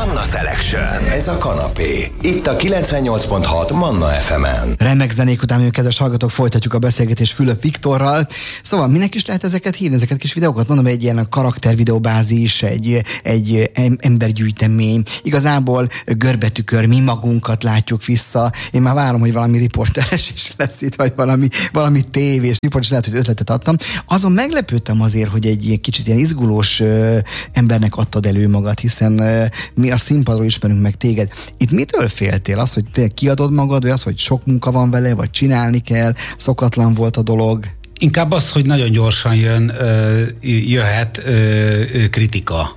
Manna Selection. Ez a kanapé. Itt a 98.6 Manna FM-en. Remek zenék után, kedves hallgatók, folytatjuk a beszélgetést Fülöp Viktorral. Szóval minek is lehet ezeket hívni, ezeket kis videókat? Mondom, egy ilyen karaktervideóbázis, egy embergyűjtemény. Igazából görbetükör, mi magunkat látjuk vissza. Én már várom, hogy valami riporteres is lesz itt, vagy valami tévés riport, és lehet, hogy ötletet adtam. Azon meglepődtem azért, hogy egy kicsit ilyen izgulós embernek adtad elő magad, hiszen mi a színpadról ismerünk meg téged. Itt mitől féltél? Az, hogy te kiadod magad, vagy az, hogy sok munka van vele, vagy csinálni kell, szokatlan volt a dolog? Inkább az, hogy nagyon gyorsan jöhet kritika.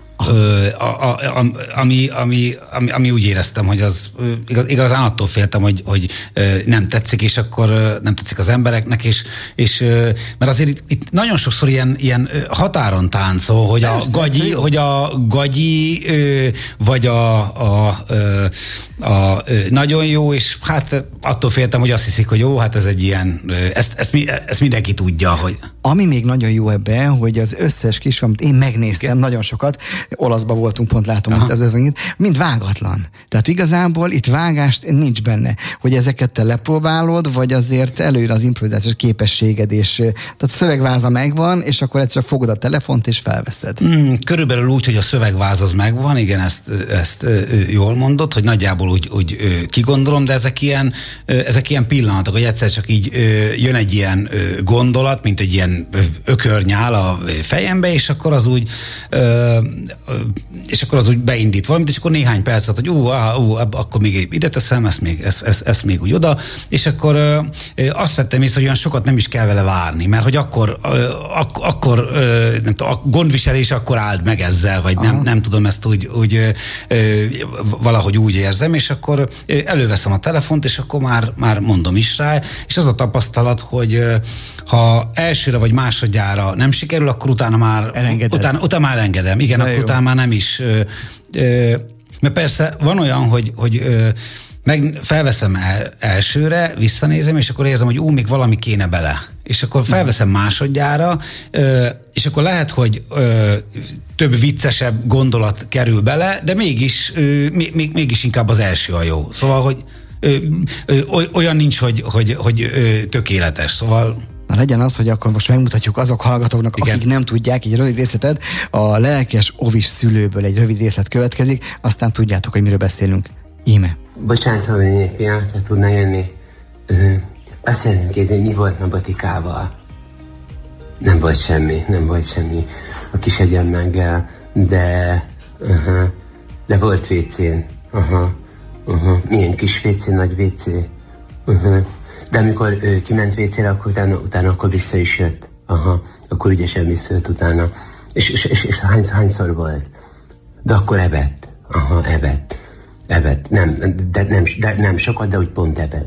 Ami úgy éreztem, hogy az igazán attól féltem, hogy nem tetszik, és akkor nem tetszik az embereknek, és mert azért itt nagyon sokszor ilyen határon táncol, hogy a gagyi, vagy a nagyon jó, és hát attól féltem, hogy azt hiszik, hogy jó, hát ez egy ilyen, ezt mindenki tudja, hogy... Ami még nagyon jó ebben, hogy az összes kis, amit én megnéztem, nagyon sokat, olaszban voltunk, pont látom, hogy ez mind vágatlan. Tehát igazából itt vágást nincs benne. Hogy ezeket te lepróbálod, vagy azért előjön az improvizációs képességed, és tehát szövegváza megvan, és akkor egyszerűen fogod a telefont, és felveszed. Körülbelül úgy, hogy a szövegváz az megvan, igen, ezt jól mondod, hogy nagyjából úgy kigondolom, de ezek ilyen pillanatok, hogy egyszer csak így jön egy ilyen gondolat, mint egy ilyen ökörnyál a fejembe, és akkor az úgy beindít valamit, és akkor néhány percet, hogy akkor még ide teszem, ezt még úgy oda, és akkor azt vettem észre, hogy olyan sokat nem is kell vele várni, mert hogy akkor nem tudom, a gondviselés akkor áld meg ezzel, vagy nem tudom, ezt úgy valahogy úgy érzem, és akkor előveszem a telefont, és akkor már mondom is rá, és az a tapasztalat, hogy ha elsőre vagy másodjára nem sikerül, akkor utána már elengedem. Igen, de akkor jó. Utána már nem is. Mert persze van olyan, hogy meg felveszem elsőre, visszanézem, és akkor érzem, hogy még valami kéne bele. És akkor felveszem másodjára, és akkor lehet, hogy több viccesebb gondolat kerül bele, de mégis inkább az első a jó. Szóval, hogy olyan nincs, hogy tökéletes. Szóval... Na legyen az, hogy akkor most megmutatjuk azok hallgatóknak, igen, akik nem tudják, egy rövid részletet, a lelkes ovis szülőből egy rövid részlet következik, aztán tudjátok, hogy miről beszélünk. Íme. Bocsánat, ha egy pillanatra tudna jönni. Azt szeretném kérdezni, mi volt Nabatikával? Nem volt semmi a kis egyenmeggel, de volt vécén. Milyen kis vécé, nagy vécé. De amikor kiment vécére, akkor utána akkor vissza is jött. Akkor ügyesen visszajött utána. És hányszor volt? De akkor evett. Evett. Nem sokat, de úgy pont evett.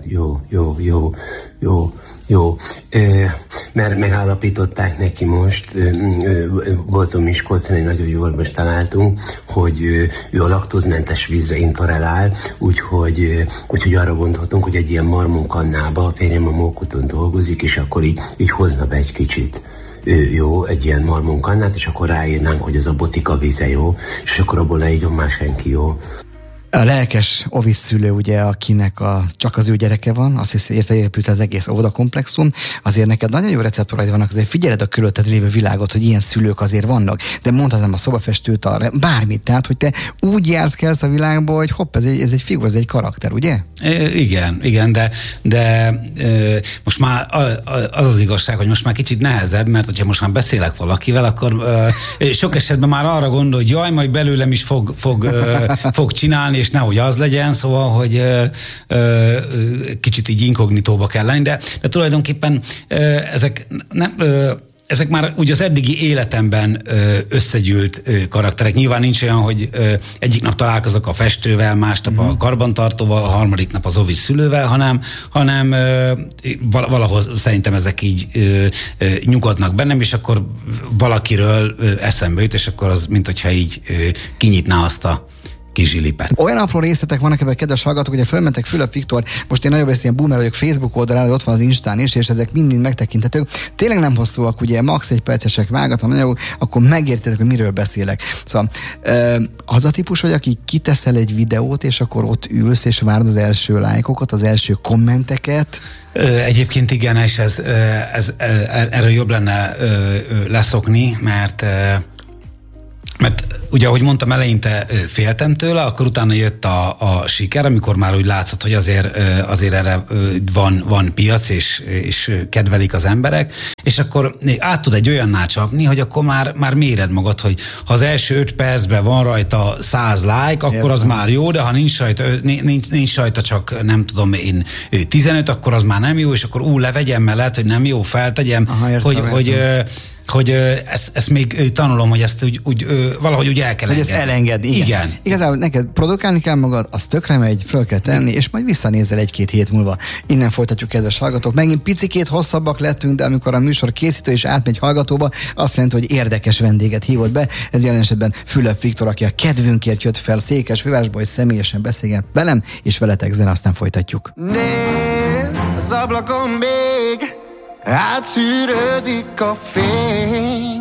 Jó. Mert megállapították neki most, voltam Miskolcon, egy nagyon jó orvos találtunk, hogy ő a laktózmentes vízre intolerál, úgyhogy arra gondolhatunk, hogy egy ilyen marmonkannába, a férjem a Mókuton dolgozik, és akkor így hozna be egy kicsit. Jó, egy ilyen marmonkannát, és akkor ráírnánk, hogy az a botika víze jó, és akkor abból ne igyon már senki, jó. A lelkes ovis szülő, ugye, akinek csak az ő gyereke van, azt hiszi, épült az egész óvodakomplexum, azért neked nagyon jó receptoraid vannak, azért figyeled a körülötted lévő világot, hogy ilyen szülők azért vannak, de mondhatnám a szobafestőt, bármit, tehát, hogy te úgy jársz a világba, hogy hopp, ez egy figur, ez egy karakter, ugye? Igen, de most már az igazság, hogy most már kicsit nehezebb, mert hogyha most már beszélek valakivel, akkor sok esetben már arra gondol, hogy jaj, majd belőlem is fog csinálni, és nehogy az legyen, szóval, hogy kicsit így inkognitóba kell lenni, de tulajdonképpen ezek már úgy az eddigi életemben összegyűlt karakterek. Nyilván nincs olyan, hogy egyik nap találkozok a festővel, másnap a karbantartóval, a harmadik nap az ovis szülővel, hanem valahol szerintem ezek így nyugodnak bennem, és akkor valakiről eszembe jut, és akkor az, mint hogyha így kinyitná azt a kizsilipet. Olyan apró részletek vannak ebben, kedves hallgatók, hogy fölmentek Fülöp Viktor, most én nagyobb részt ilyen boomer vagyok Facebook oldalán, ott van az Instán is, és ezek mind megtekinthetők. Tényleg nem hosszúak, ugye max. 1 percesek, vágatlan anyagok, akkor megértitek, hogy miről beszélek. Szóval az a típus vagy, aki kiteszel egy videót, és akkor ott ülsz, és várd az első lájkokat, az első kommenteket. Egyébként igen, és erről jobb lenne leszokni, mert ugye, ahogy mondtam, eleinte féltem tőle, akkor utána jött a siker, amikor már úgy látszott, hogy azért erre van piac, és kedvelik az emberek, és akkor át tud egy olyanná csapni, hogy akkor már méred magad, hogy ha az első 5 percben van rajta 100 like, akkor az már jó, de ha nincs rajta csak nem tudom én 15, akkor az már nem jó, és akkor levegyem mellett, hogy nem jó, feltegyem, hogy ezt még tanulom, hogy ezt úgy valahogy úgy el kell engedni. Hogy ezt elengedni. Igen. Igazából neked produkálni kell magad, az tökre megy, föl kell tenni, és majd visszanézel 1-2 hét múlva. Innen folytatjuk, kedves hallgatók. Megint picikét hosszabbak lettünk, de amikor a műsor készítő is átmegy hallgatóba, azt jelenti, hogy érdekes vendéget hívott be. Ez jelen esetben Fülöp Viktor, aki a kedvünkért jött fel Székesfehérvárosból, hogy személyesen beszélget velem, és veletek zene, aztán folytatjuk. Az ablakon még átszűrődik a fény,